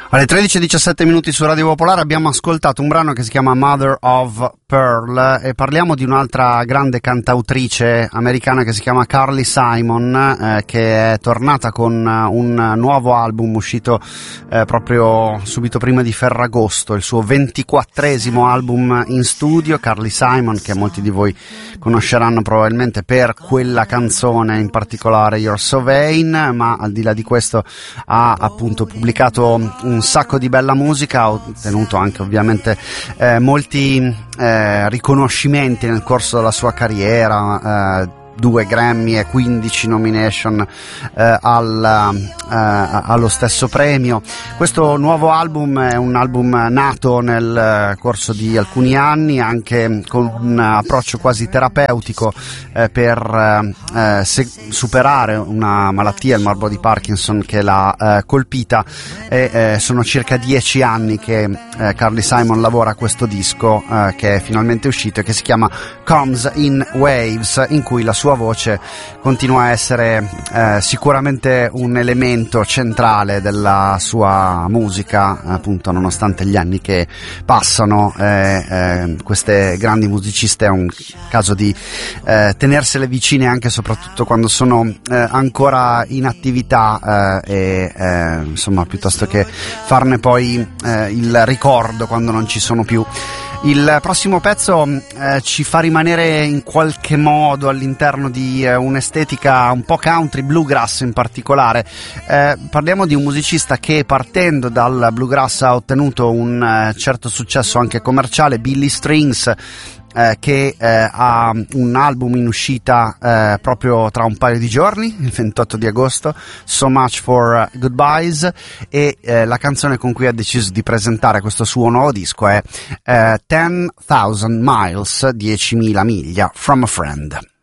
Alle 13:17 su Radio Popolare abbiamo ascoltato un brano che si chiama Mother of Pearl e parliamo di un'altra grande cantautrice americana che si chiama Carly Simon, che è tornata con un nuovo album uscito proprio subito prima di Ferragosto, il suo 24esimo album in studio. Carly Simon, che molti di voi conosceranno probabilmente per quella canzone in particolare, You're So Vain, ma al di là di questo ha appunto pubblicato un sacco di bella musica, ha ottenuto anche ovviamente molti riconoscimenti nel corso della sua carriera, 2 Grammy e 15 nomination allo stesso premio. Questo nuovo album è un album nato nel corso di alcuni anni, anche con un approccio quasi terapeutico per superare una malattia, il morbo di Parkinson, che l'ha colpita, e sono circa 10 anni che Carly Simon lavora a questo disco che è finalmente uscito e che si chiama Comes in Waves, in cui la sua voce continua a essere sicuramente un elemento centrale della sua musica, appunto, nonostante gli anni che passano. Queste grandi musiciste è un caso di tenersele vicine anche e soprattutto quando sono ancora in attività, insomma, piuttosto che farne poi il ricordo quando non ci sono più. Il prossimo pezzo ci fa rimanere in qualche modo all'interno di un'estetica un po' country, bluegrass in particolare. Parliamo di un musicista che, partendo dal bluegrass, ha ottenuto un certo successo anche commerciale, Billy Strings, che ha un album in uscita proprio tra un paio di giorni, il 28 di agosto, So Much for Goodbyes, e la canzone con cui ha deciso di presentare questo suo nuovo disco è 10,000 Miles, 10.000 miglia, From a Friend.